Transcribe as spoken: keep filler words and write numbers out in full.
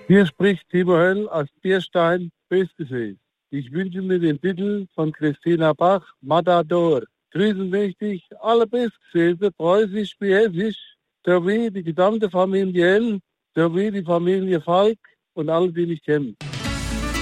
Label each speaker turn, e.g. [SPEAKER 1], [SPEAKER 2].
[SPEAKER 1] Hier spricht Timo Höll aus Bierstein, Böskesee. Ich wünsche mir den Titel von Christina Bach, Matador. Grüßenwichtig, alle Böskesee, preußisch wie hessisch, sowie die gesamte Familie Hell, sowie die Familie Falk und alle, die mich kennen.